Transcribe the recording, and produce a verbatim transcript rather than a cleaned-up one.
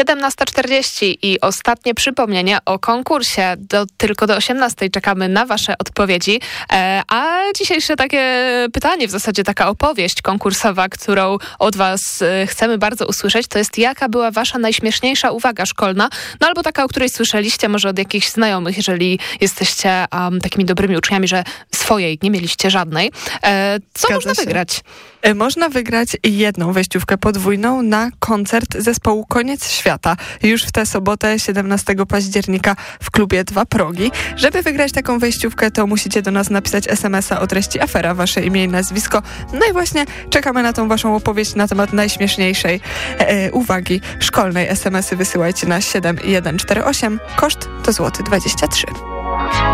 siedemnasta czterdzieści i ostatnie przypomnienie o konkursie. Do, tylko do osiemnastej czekamy na wasze odpowiedzi. E, a dzisiejsze takie pytanie, w zasadzie taka opowieść konkursowa, którą od was e, chcemy bardzo usłyszeć, to jest jaka była wasza najśmieszniejsza uwaga szkolna, no albo taka, o której słyszeliście może od jakichś znajomych, jeżeli jesteście um, takimi dobrymi uczniami, że swojej nie mieliście żadnej. E, co Zgadza można się. wygrać? Można wygrać jedną wejściówkę podwójną na koncert zespołu Koniec Świata już w tę sobotę, siedemnastego października w klubie Dwa Progi. Żeby wygrać taką wejściówkę, to musicie do nas napisać es em es a o treści afera, wasze imię i nazwisko. No i właśnie czekamy na tą waszą opowieść na temat najśmieszniejszej e, uwagi szkolnej. es em esy wysyłajcie na siedem jeden cztery osiem. Koszt to złoty dwadzieścia trzy.